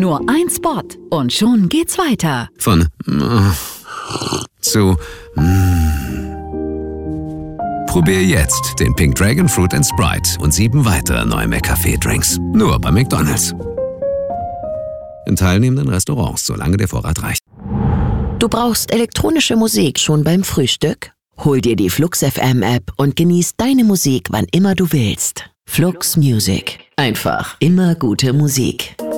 Nur ein Spot und schon geht's weiter. Von zu Probier jetzt den Pink Dragon Fruit & Sprite und 7 weitere neue McCafé-Drinks. Nur bei McDonald's. In teilnehmenden Restaurants, solange der Vorrat reicht. Du brauchst elektronische Musik schon beim Frühstück? Hol dir die Flux FM App und genieß deine Musik, wann immer du willst. Flux Music. Einfach immer gute Musik.